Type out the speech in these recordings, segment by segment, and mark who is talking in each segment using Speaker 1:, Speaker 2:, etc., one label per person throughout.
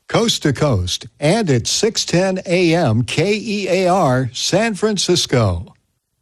Speaker 1: coast to coast, and at 610 AM KEAR, San Francisco.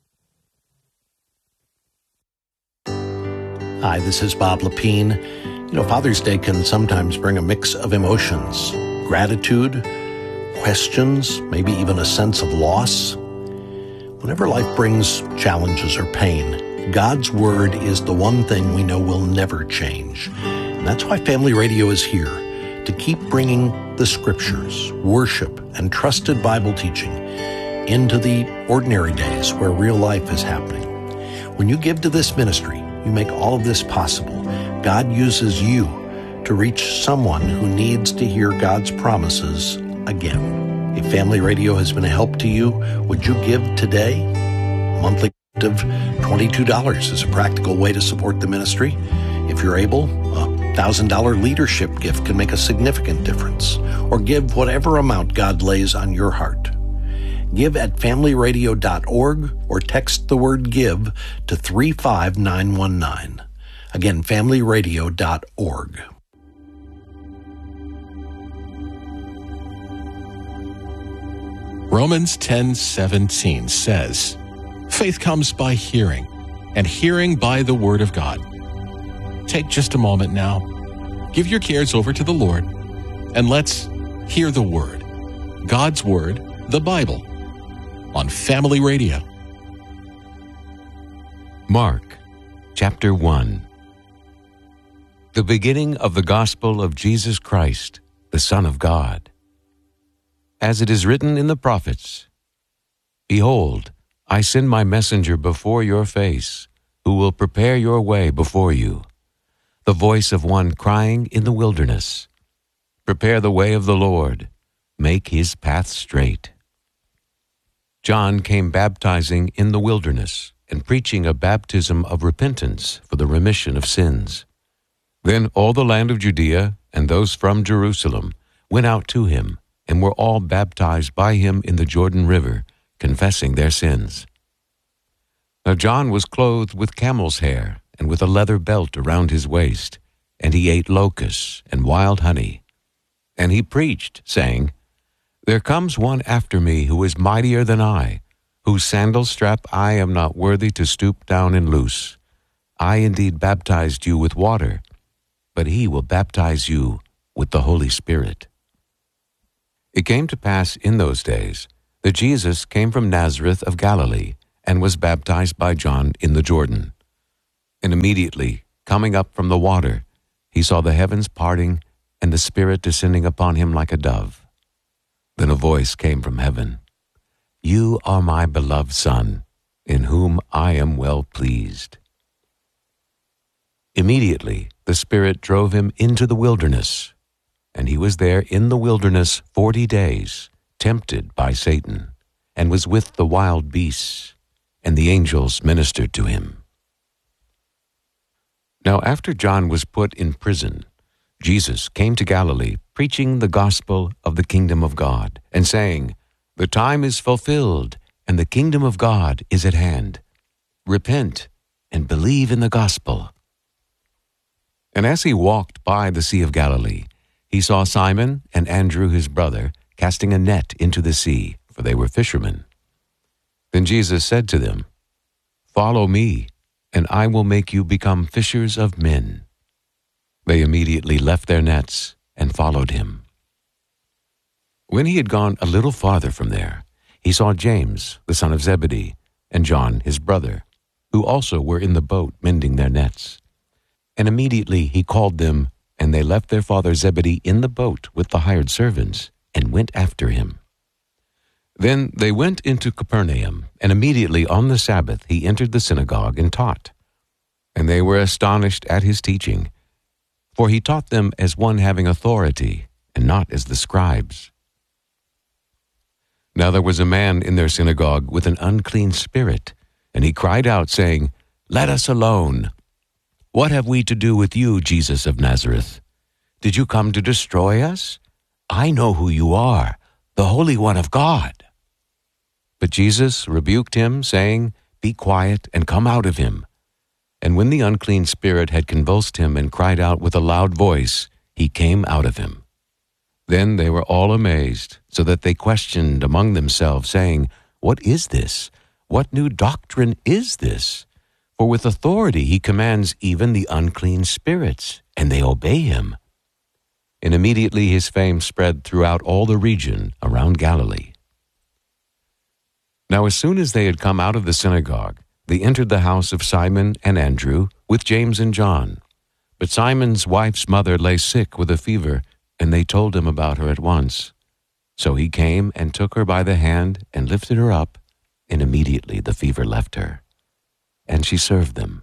Speaker 2: Hi, this is Bob Lepine. Father's Day can sometimes bring a mix of emotions, gratitude, questions, maybe even a sense of loss. Whenever life brings challenges or pain, God's Word is the one thing we know will never change. And that's why Family Radio is here, to keep bringing the Scriptures, worship, and trusted Bible teaching into the ordinary days where real life is happening. When you give to this ministry, you make all of this possible. God uses you to reach someone who needs to hear God's promises again. If Family Radio has been a help to you, would you give today? A monthly gift of $22 is a practical way to support the ministry. If you're able, a $1,000 leadership gift can make a significant difference. Or give whatever amount God lays on your heart. Give at familyradio.org or text the word GIVE to 35919. Again, familyradio.org.
Speaker 3: Romans 10:17 says, "Faith comes by hearing, and hearing by the Word of God." Take just a moment now. Give your cares over to the Lord, and let's hear the Word, God's Word, the Bible, on Family Radio.
Speaker 4: Mark, chapter 1. The beginning of the gospel of Jesus Christ, the Son of God. As it is written in the prophets, "Behold, I send my messenger before your face, who will prepare your way before you. The voice of one crying in the wilderness, prepare the way of the Lord, make his path straight." John came baptizing in the wilderness and preaching a baptism of repentance for the remission of sins. Then all the land of Judea and those from Jerusalem went out to him, and were all baptized by him in the Jordan River, confessing their sins. Now John was clothed with camel's hair and with a leather belt around his waist, and he ate locusts and wild honey. And he preached, saying, "There comes one after me who is mightier than I, whose sandal strap I am not worthy to stoop down and loose. I indeed baptized you with water, but he will baptize you with the Holy Spirit." It came to pass in those days that Jesus came from Nazareth of Galilee and was baptized by John in the Jordan. And immediately, coming up from the water, he saw the heavens parting and the Spirit descending upon him like a dove. Then a voice came from heaven, "You are my beloved Son, in whom I am well pleased." Immediately, the Spirit drove him into the wilderness, and he was there in the wilderness 40 days, tempted by Satan, and was with the wild beasts, and the angels ministered to him. Now after John was put in prison, Jesus came to Galilee, preaching the gospel of the kingdom of God, and saying, "The time is fulfilled, and the kingdom of God is at hand. Repent and believe in the gospel." And as he walked by the Sea of Galilee, he saw Simon and Andrew his brother casting a net into the sea, for they were fishermen. Then Jesus said to them, "Follow me, and I will make you become fishers of men." They immediately left their nets and followed him. When he had gone a little farther from there, he saw James, the son of Zebedee, and John his brother, who also were in the boat mending their nets. And immediately he called them, and they left their father Zebedee in the boat with the hired servants, and went after him. Then they went into Capernaum, and immediately on the Sabbath he entered the synagogue and taught. And they were astonished at his teaching, for he taught them as one having authority, and not as the scribes. Now there was a man in their synagogue with an unclean spirit, and he cried out, saying, "Let us alone. What have we to do with you, Jesus of Nazareth? Did you come to destroy us? I know who you are, the Holy One of God." But Jesus rebuked him, saying, "Be quiet and come out of him." And when the unclean spirit had convulsed him and cried out with a loud voice, he came out of him. Then they were all amazed, so that they questioned among themselves, saying, "What is this? What new doctrine is this? For with authority he commands even the unclean spirits, and they obey him." And immediately his fame spread throughout all the region around Galilee. Now as soon as they had come out of the synagogue, they entered the house of Simon and Andrew with James and John. But Simon's wife's mother lay sick with a fever, and they told him about her at once. So he came and took her by the hand and lifted her up, and immediately the fever left her. And she served them.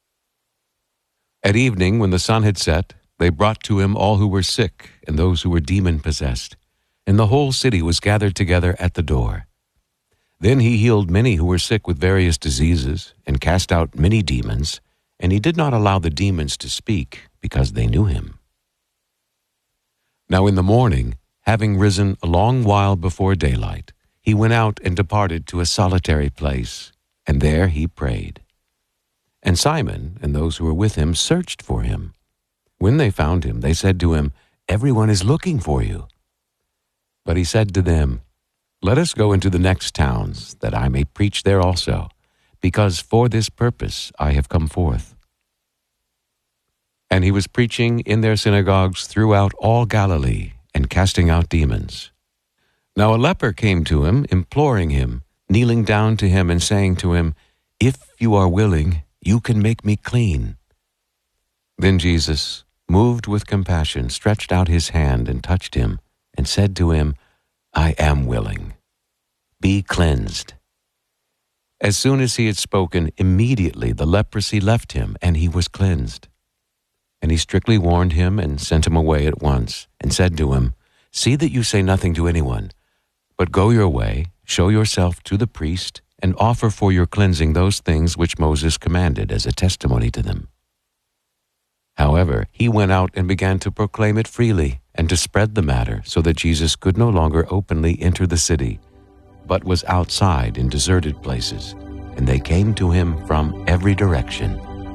Speaker 4: At evening, when the sun had set, they brought to him all who were sick and those who were demon-possessed, and the whole city was gathered together at the door. Then he healed many who were sick with various diseases, and cast out many demons, and he did not allow the demons to speak, because they knew him. Now in the morning, having risen a long while before daylight, he went out and departed to a solitary place, and there he prayed. And Simon and those who were with him searched for him. When they found him, they said to him, "Everyone is looking for you." But he said to them, "Let us go into the next towns, that I may preach there also, because for this purpose I have come forth." And he was preaching in their synagogues throughout all Galilee, and casting out demons. Now a leper came to him, imploring him, kneeling down to him and saying to him, "If you are willing, you can make me clean." Then Jesus, moved with compassion, stretched out his hand and touched him, and said to him, "I am willing. Be cleansed." As soon as he had spoken, immediately the leprosy left him, and he was cleansed. And he strictly warned him and sent him away at once, and said to him, "See that you say nothing to anyone, but go your way, show yourself to the priest, and offer for your cleansing those things which Moses commanded as a testimony to them." However, he went out and began to proclaim it freely, and to spread the matter, so that Jesus could no longer openly enter the city, but was outside in deserted places, and they came to him from every direction.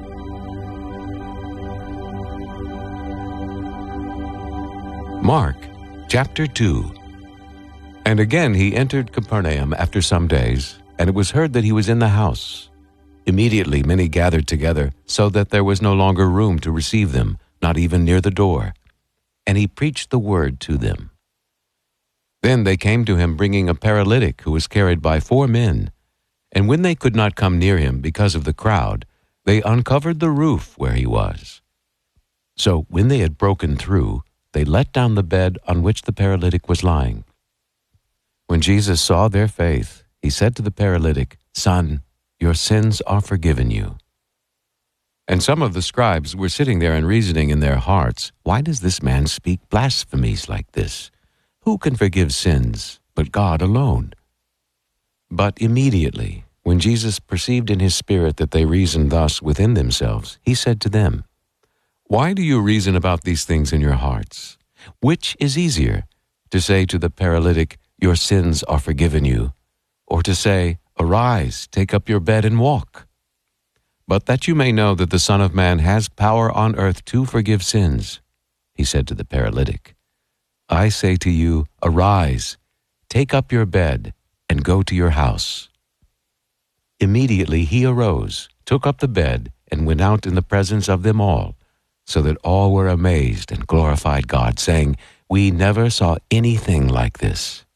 Speaker 4: Mark chapter 2. And again he entered Capernaum after some days, and it was heard that he was in the house. Immediately many gathered together, so that there was no longer room to receive them, not even near the door. And he preached the word to them. Then they came to him bringing a paralytic who was carried by 4 men. And when they could not come near him because of the crowd, they uncovered the roof where he was. So when they had broken through, they let down the bed on which the paralytic was lying. When Jesus saw their faith, he said to the paralytic, "Son, your sins are forgiven you." And some of the scribes were sitting there and reasoning in their hearts, "Why does this man speak blasphemies like this? Who can forgive sins but God alone?" But immediately, when Jesus perceived in his spirit that they reasoned thus within themselves, he said to them, "Why do you reason about these things in your hearts? Which is easier, to say to the paralytic, 'Your sins are forgiven you,' or to say, 'Arise, take up your bed and walk'? But that you may know that the Son of Man has power on earth to forgive sins," he said to the paralytic, "I say to you, arise, take up your bed, and go to your house." Immediately he arose, took up the bed, and went out in the presence of them all, so that all were amazed and glorified God, saying, "We never saw anything like this."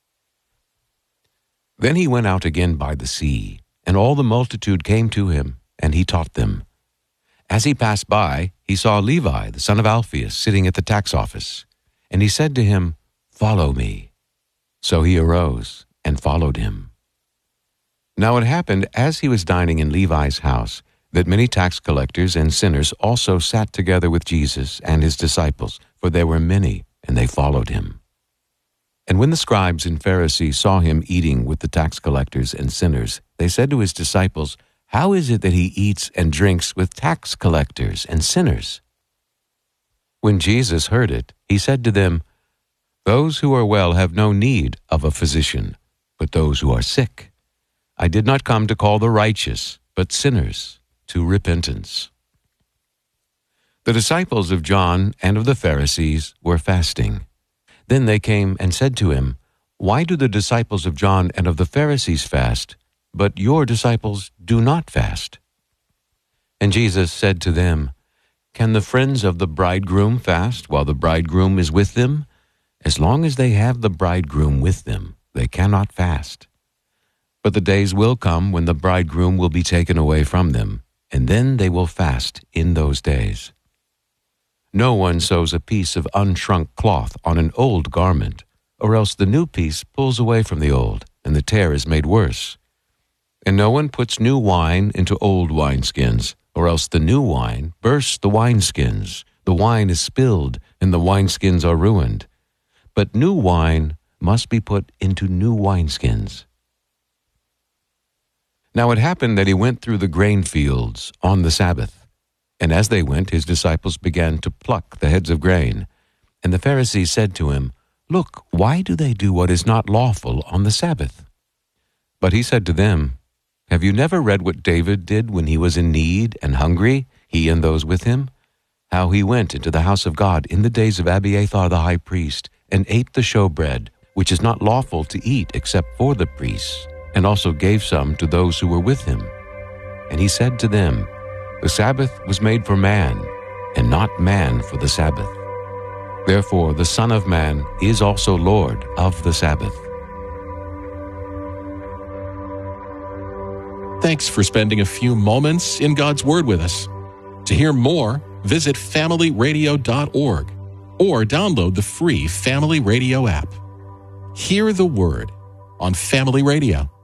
Speaker 4: Then he went out again by the sea, and all the multitude came to him, and he taught them. As he passed by, he saw Levi, the son of Alphaeus, sitting at the tax office, and he said to him, "Follow me." So he arose and followed him. Now it happened, as he was dining in Levi's house, that many tax collectors and sinners also sat together with Jesus and his disciples, for there were many, and they followed him. And when the scribes and Pharisees saw him eating with the tax collectors and sinners, they said to his disciples, "How is it that he eats and drinks with tax collectors and sinners?" When Jesus heard it, he said to them, "Those who are well have no need of a physician, but those who are sick. I did not come to call the righteous, but sinners to repentance." The disciples of John and of the Pharisees were fasting. Then they came and said to him, "Why do the disciples of John and of the Pharisees fast, but your disciples do not fast?" And Jesus said to them, "Can the friends of the bridegroom fast while the bridegroom is with them? As long as they have the bridegroom with them, they cannot fast. But the days will come when the bridegroom will be taken away from them, and then they will fast in those days. No one sews a piece of unshrunk cloth on an old garment, or else the new piece pulls away from the old, and the tear is made worse. And no one puts new wine into old wineskins, or else the new wine bursts the wineskins. The wine is spilled, and the wineskins are ruined. But new wine must be put into new wineskins." Now it happened that he went through the grain fields on the Sabbath. And as they went, his disciples began to pluck the heads of grain. And the Pharisees said to him, "Look, why do they do what is not lawful on the Sabbath?" But he said to them, "Have you never read what David did when he was in need and hungry, he and those with him? How he went into the house of God in the days of Abiathar the high priest, and ate the showbread, which is not lawful to eat except for the priests, and also gave some to those who were with him. And he said to them, The Sabbath was made for man, and not man for the Sabbath. Therefore the Son of Man is also Lord of the Sabbath."
Speaker 3: Thanks for spending a few moments in God's Word with us. To hear more, visit familyradio.org or download the free Family Radio app. Hear the Word on Family Radio.